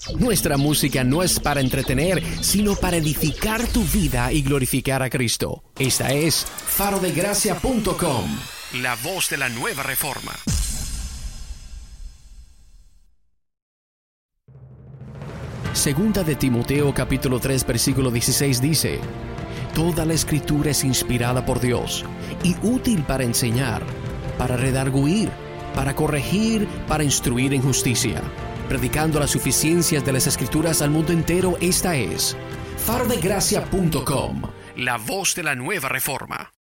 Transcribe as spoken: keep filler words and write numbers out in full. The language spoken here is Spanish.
Nuestra música no es para entretener, sino para edificar tu vida y glorificar a Cristo. Esta es faro de gracia punto com, la voz de la nueva reforma. Segunda de Timoteo capítulo tres versículo dieciséis dice: Toda la escritura es inspirada por Dios y útil para enseñar, para redarguir, para corregir, para instruir en justicia, predicando las suficiencias de las escrituras al mundo entero. Esta es faro de gracia punto com, la voz de la nueva reforma.